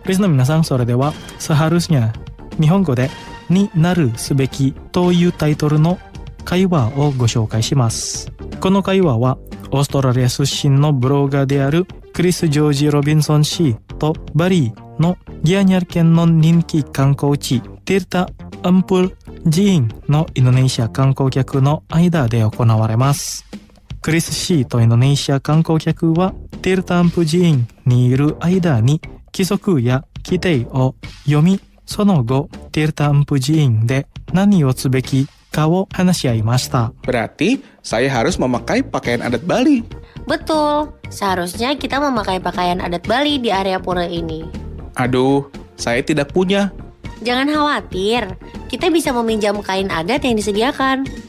リスナーの皆さん、それではseharusnya日本語でになるすべきというタイトルの会話をご紹介します。この会話はオーストラリア出身のブロガーであるクリス・ジョージ・ロビンソン氏とバリーのギアニャル県の人気観光地ティルタ・アンプル寺院のインドネシア観光客の間で行われます。クリス氏とインドネシア観光客はティルタ・アンプル寺院にいる間に規則や規定を読み、その後ティルタ・アンプル寺院で何をすべきかを話し合いました。 Berarti saya harus memakai pakaian adat Bali. Betul, seharusnya kita memakai pakaian adat Bali di area pura ini. Aduh, saya tidak punya. Jangan khawatir, kita bisa meminjam kain adat yang disediakan.